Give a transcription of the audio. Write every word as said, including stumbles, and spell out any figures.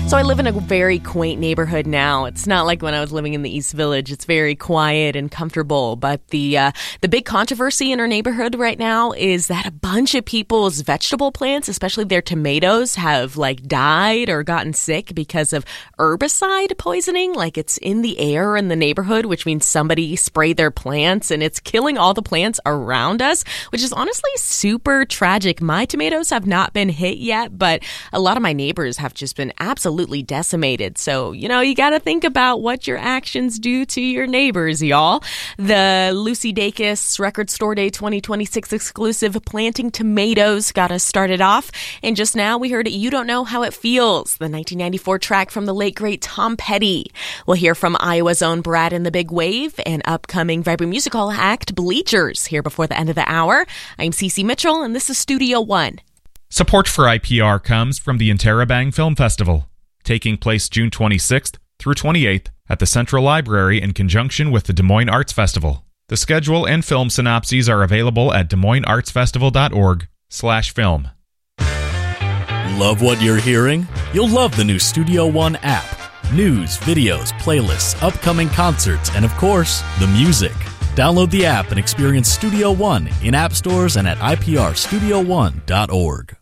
So I live in a very quaint neighborhood now. It's not like when I was living in the East Village. It's very quiet and comfortable. But the uh, the big controversy in our neighborhood right now is that a bunch of people's vegetable plants, especially their tomatoes, have like died or gotten sick because of herbicide poisoning. Like it's in the air in the neighborhood, which means somebody sprayed their plants and it's killing all the plants around us, which is honestly super tragic. My tomatoes have not been hit yet, but a lot of my neighbors have just been absolutely decimated. So, you know, you got to think about what your actions do to your neighbors, y'all. The Lucy Dacus Record Store Day twenty twenty-six exclusive Planting Tomatoes got us started off. And just now we heard You Don't Know How It Feels, the nineteen ninety-four track from the late great Tom Petty. We'll hear from Iowa's own Brad and the Big Wave and upcoming vibrant musical act Bleachers here before the end of the hour. I'm Cece Mitchell and this is Studio One. Support for I P R comes from the Interrobang Film Festival, taking place June twenty-sixth through twenty-eighth at the Central Library in conjunction with the Des Moines Arts Festival. The schedule and film synopses are available at des moines arts festival dot org slash film. Love what you're hearing? You'll love the new Studio One app. News, videos, playlists, upcoming concerts, and of course, the music. Download the app and experience Studio One in app stores and at I P R studio one dot org.